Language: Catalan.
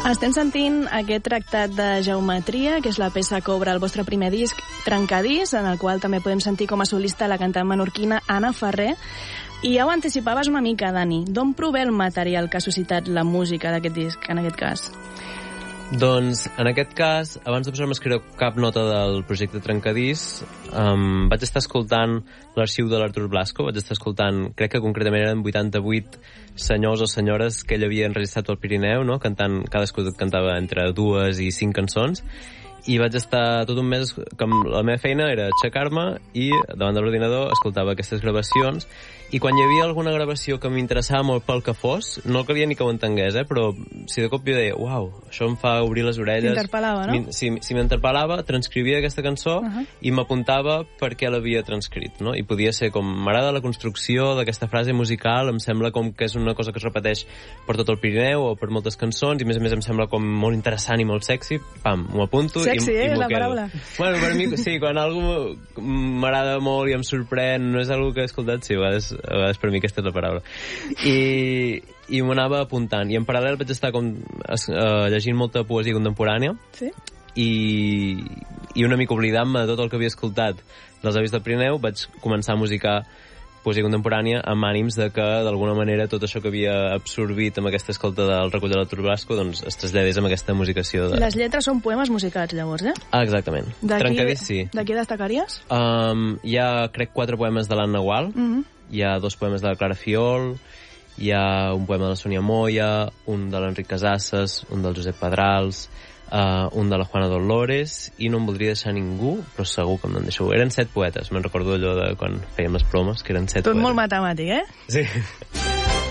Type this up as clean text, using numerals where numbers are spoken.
Estem sentint aquest tractat de geometria, que és la peça que obre el vostre primer disc, Trencadís, en el qual també podem sentir com a solista la cantant menorquina Anna Ferrer. I ja ho anticipaves una mica, Dani. D'on prové el material que ha suscitat la música d'aquest disc, en aquest cas? Doncs, en aquest cas, abans de posar-me a escriure cap nota del projecte Trencadís, vaig estar escoltant l'arxiu de l'Artur Blasco, vaig estar escoltant, crec que concretament eren 88 senyors o senyores que ell havia enregistrat al Pirineu, no? Cantant, cadascú cantava entre 2 i 5 cançons, i vaig estar tot un mes, com la meva feina era aixecar-me i davant de l'ordinador escoltava aquestes gravacions, i quan hi havia alguna gravació que m'interessava molt pel que fos, no calia ni que ho entengués, però si de cop jo deia, uau, això em fa obrir les orelles. T'interpel·lava, no? Si m'interpel·lava, transcrivia aquesta cançó i m'apuntava per què l'havia transcrit, no? I podia ser com, m'agrada la construcció d'aquesta frase musical, em sembla com que és una cosa que es repeteix per tot el Pirineu o per moltes cançons, i a més em sembla com molt interessant i molt sexy, pam, m'ho apunto. Sexy, i és la paraula. Bueno, per mi, sí, quan algú m'agrada molt i em sorprèn, no és algo que he escoltat, sí, a vegades per mi aquesta és la paraula. I m'ho anava apuntant. I en paral·lel vaig estar llegint molta poesia contemporània. Sí? I una mica oblidant-me de tot el que havia escoltat dels avis del Pirineu, vaig començar a musicar poesia contemporània amb ànims de que, d'alguna manera, tot això que havia absorbit amb aquesta escolta del recull de l'Artur Blasco, doncs es traslladés amb aquesta musicació. Les lletres són poemes musicats, llavors, eh? Ah, exactament. Trencadís, sí. De qui destacaries? Hi ha, crec, 4 poemes de l'Anna Gual, hi ha 2 poemes de la Clara Fiol, hi ha un poema de la Sònia Moya, un de l'Enric Casasses, un del Josep Pedrals, un de la Juana Dolores, i no em voldria deixar ningú, però segur que me'n deixo. Eren 7 poetes, me'n recordo allò de quan fèiem les promes, que eren 7 poetes. Tot molt matemàtic, eh? Sí.